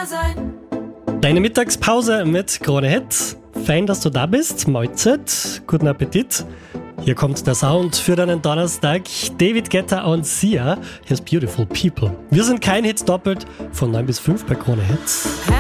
sein. Deine Mittagspause mit Krone Hit. Fein, dass du da bist. Mahlzeit. Guten Appetit. Hier kommt der Sound für deinen Donnerstag. David Guetta und Sia. Here's Beautiful People. Wir sind kein Hit doppelt von 9 bis 5 bei Krone Hit.